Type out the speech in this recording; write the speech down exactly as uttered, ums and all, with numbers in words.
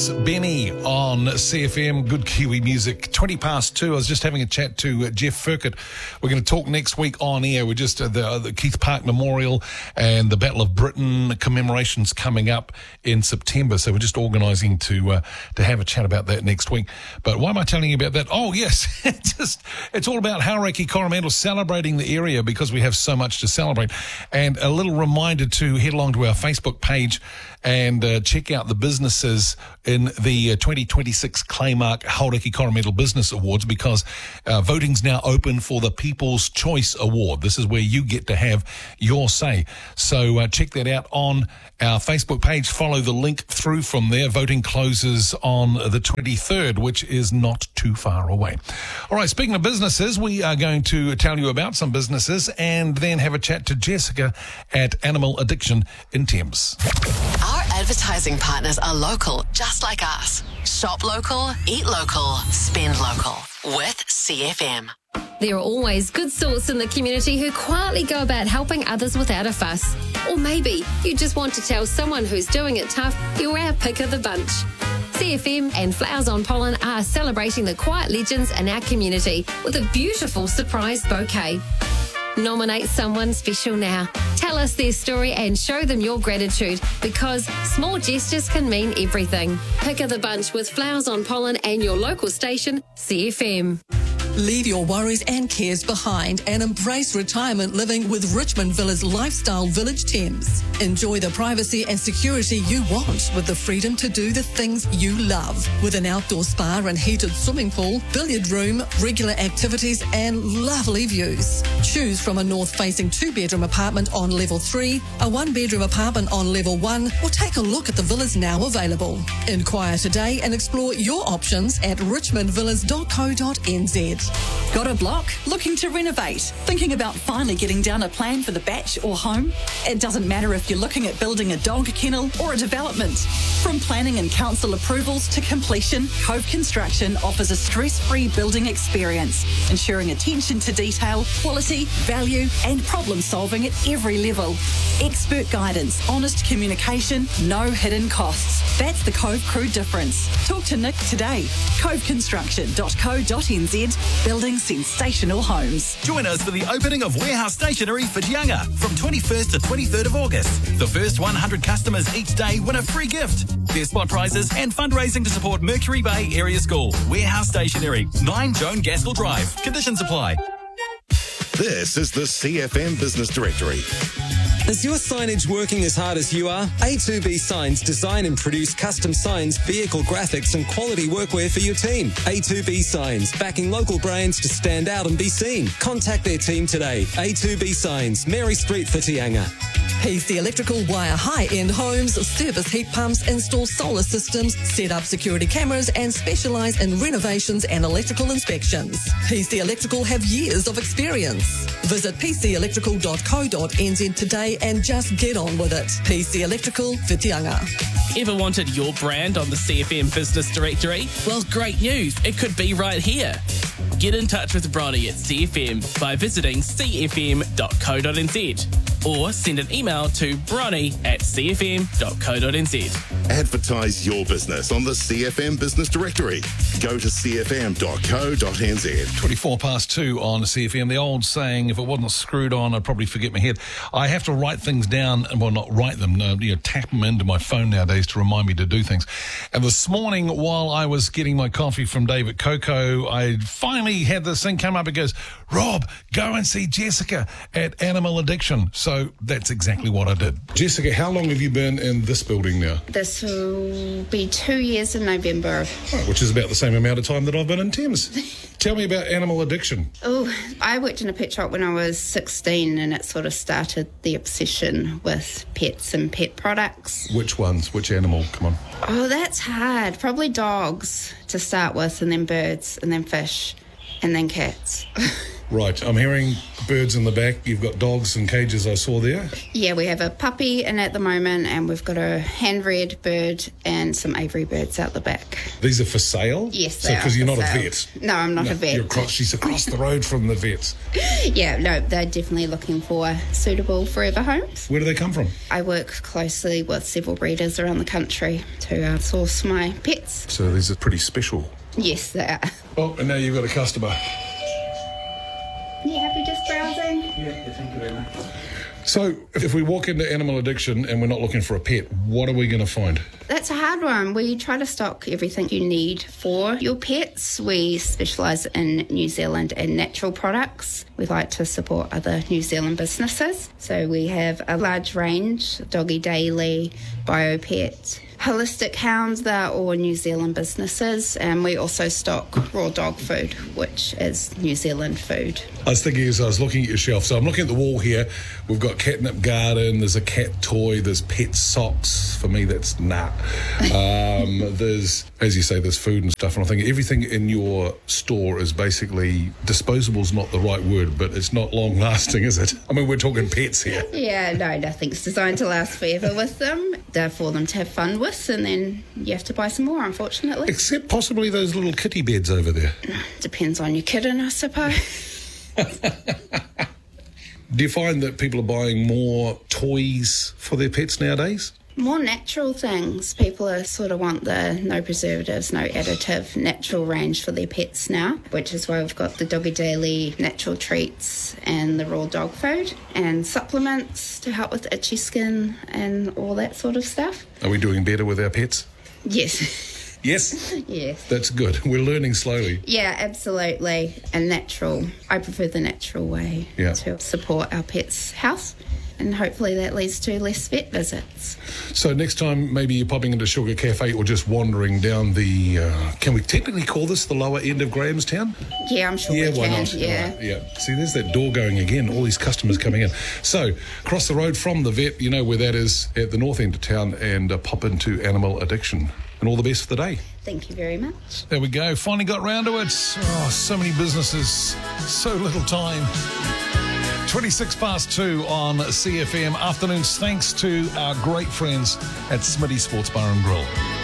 It's Benny on C F M, good Kiwi music. twenty past two. I was just having a chat to uh, Jeff Furkett. We're going to talk next week on air. We're just uh, the, uh, the Keith Park Memorial and the Battle of Britain commemorations coming up in September. So we're just organising to uh, to have a chat about that next week. But why am I telling you about that? Oh, yes, it's just it's all about Hauraki Coromandel celebrating the area because we have so much to celebrate. And a little reminder to head along to our Facebook page and uh, check out the businesses in the uh, twenty twenty-six Claymark Hauraki Coromandel Business Awards, because uh, voting's now open for the People's Choice Award. This is where you get to have your say. So uh, check that out on our Facebook page. Follow the link through from there. Voting closes on the twenty-third, which is not too far away. All right, speaking of businesses, we are going to tell you about some businesses and then have a chat to Jessica at Animal Addiction in Thames. Our advertising partners are local, just like us. Shop local, eat local, spend local with C F M. There are always good sorts in the community who quietly go about helping others without a fuss. Or maybe you just want to tell someone who's doing it tough you're our pick of the bunch. C F M and Flowers on Pollen are celebrating the quiet legends in our community with a beautiful surprise bouquet. Nominate someone special now. Tell us their story and show them your gratitude, because small gestures can mean everything. Pick of the bunch with Flowers on Pollen and your local station, C F M. Leave your worries and cares behind and embrace retirement living with Richmond Villas Lifestyle Village Thames. Enjoy the privacy and security you want with the freedom to do the things you love. With an outdoor spa and heated swimming pool, billiard room, regular activities and lovely views. Choose from a north-facing two-bedroom apartment on level three, a one-bedroom apartment on level one, or take a look at the villas now available. Inquire today and explore your options at richmond villas dot co dot n z. Got a block? Looking to renovate? Thinking about finally getting down a plan for the batch or home? It doesn't matter if you're looking at building a dog kennel or a development. From planning and council approvals to completion, Cove Construction offers a stress-free building experience, ensuring attention to detail, quality, value and problem-solving at every level. Expert guidance, honest communication, no hidden costs. That's the Cove Crew difference. Talk to Nick today. cove construction dot co dot n z. Building sensational homes. Join us for the opening of Warehouse Stationery Whitianga from twenty-first to twenty-third of August. The first one hundred customers each day win a free gift. There's spot prizes and fundraising to support Mercury Bay Area School. Warehouse Stationery, nine Joan Gaskell Drive. Conditions apply. This is the C F M Business Directory. Is your signage working as hard as you are? A two B Signs design and produce custom signs, vehicle graphics and quality workwear for your team. A two B Signs, backing local brands to stand out and be seen. Contact their team today. A two B Signs, Mary Street, Whitianga. P C Electrical wire high-end homes, service heat pumps, install solar systems, set up security cameras and specialise in renovations and electrical inspections. P C Electrical have years of experience. Visit p c electrical dot co dot n z today and just get on with it. P C Electrical, Whitianga. Ever wanted your brand on the C F M Business Directory? Well, great news. It could be right here. Get in touch with Bronny at C F M by visiting c f m dot co dot n z or send an email to bronny at c f m dot co dot n z. Advertise your business on the C F M Business Directory. Go to c f m dot co dot n z. twenty-four past two on C F M. The old saying, if it wasn't screwed on, I'd probably forget my head. I have to write things down, well, not write them, no, you know, tap them into my phone nowadays to remind me to do things. And this morning, while I was getting my coffee from David Coco, I finally had this thing come up. It goes, Rob, go and see Jessica at Animal Addiction. So that's exactly what I did. Jessica, how long have you been in this building now? This will be two years in November. Oh, which is about the same amount of time that I've been in Thames. Tell me about Animal Addiction. Oh, I worked in a pet shop when I was sixteen, and it sort of started the obsession with pets and pet products. Which ones? Which animal? Come on. Oh, that's hard. Probably dogs to start with, and then birds, and then fish, and then cats. Right, I'm hearing birds in the back. You've got dogs and cages I saw there. Yeah, we have a puppy in at the moment, and we've got a hand-reared bird and some aviary birds out the back. These are for sale? Yes, so they because are you're for not sale. a vet. No, I'm not No, a vet. You're across, she's across the road from the vets. Yeah, no, they're definitely looking for suitable forever homes. Where do they come from? I work closely with several breeders around the country to uh, source my pets. So these are pretty special. Yes, they are. Oh, and now you've got a customer. You happy just browsing? Yeah, thank you very much. So if we walk into animal addiction and we're not looking for a pet, what are we going to find? That's a hard one. We try to stock everything you need for your pets. We specialise in New Zealand and natural products. We like to support other New Zealand businesses. So we have a large range, Doggy Daily, BioPet, Holistic Hounds, they're all New Zealand businesses. And we also stock raw dog food, which is New Zealand food. I was thinking as I was looking at your shelf, so I'm looking at the wall here, we've got catnip garden, there's a cat toy, there's pet socks. For me, that's nah. Um, there's, as you say, there's food and stuff, and I think everything in your store is basically, disposable's not the right word, but it's not long lasting, is it? I mean, we're talking pets here. Yeah, no, nothing's designed to last forever with them. They're for them to have fun with, and then you have to buy some more, unfortunately. Except possibly those little kitty beds over there. Depends on your kitten, I suppose. Do you find that people are buying more toys for their pets nowadays? More natural things. People are sort of want the no preservatives, no additive, natural range for their pets now, which is why we've got the Doggy Daily natural treats and the raw dog food and supplements to help with itchy skin and all that sort of stuff. Are we doing better with our pets? Yes. Yes? Yes. That's good. We're learning slowly. Yeah, absolutely. And natural. I prefer the natural way Yeah. to support our pet's health. And hopefully that leads to less vet visits. So next time maybe you're popping into Sugar Cafe or just wandering down the, uh, can we technically call this the lower end of Grahamstown? Yeah, I'm sure Yeah, we why can. not? Yeah. Right, yeah. See, there's that door going again, all these customers coming in. So, across the road from the vet, you know where that is, at the north end of town, and uh, pop into Animal Addiction. And all the best for the day. Thank you very much. There we go. Finally got round to it. Oh, so many businesses, so little time. twenty-six past two on C F M. Afternoons, thanks to our great friends at Smitty Sports Bar and Grill.